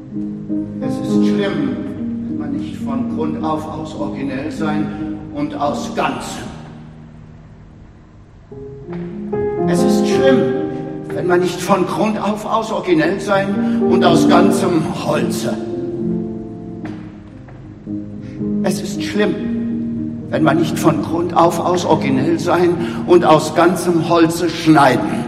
Es ist schlimm, wenn man nicht von Grund auf aus originell sein und aus Ganzem. Es ist schlimm, wenn man nicht von Grund auf aus originell sein und aus ganzem Holze. Es ist schlimm, wenn man nicht von Grund auf aus originell sein und aus ganzem Holze schneiden.